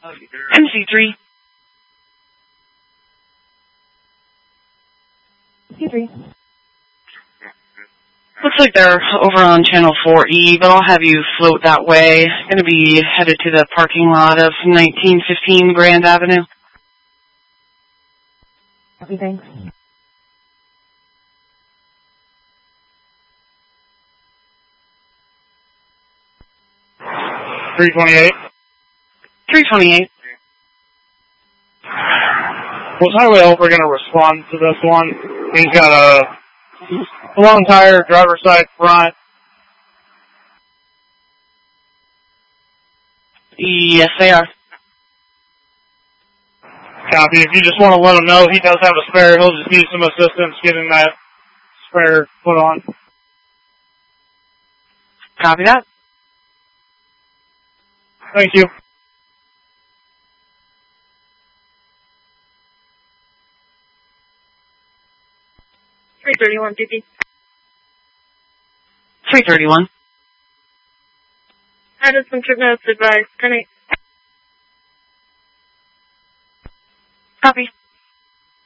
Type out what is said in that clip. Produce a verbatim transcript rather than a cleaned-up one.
M C three. C three. Looks like they're over on channel four E, but I'll have you float that way. Going to be headed to the parking lot of nineteen fifteen Grand Avenue. Copy, thanks. three twenty-eight. three twenty-eight. Was Highway Helper going to respond to this one? He's got a long tire, driver's side front. Yes, they are. Copy. If you just want to let him know he does have a spare, he'll just need some assistance getting that spare put on. Copy that. Thank you. three thirty-one, P P. three thirty-one. Added some trip notes advised. ten eight. Copy.